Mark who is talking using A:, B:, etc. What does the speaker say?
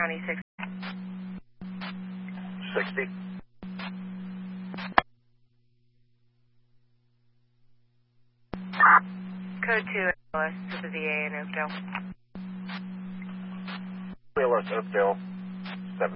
A: County 6.
B: 60.
A: Code 2 LS to the VA in Oakdale.
B: LS Oakdale.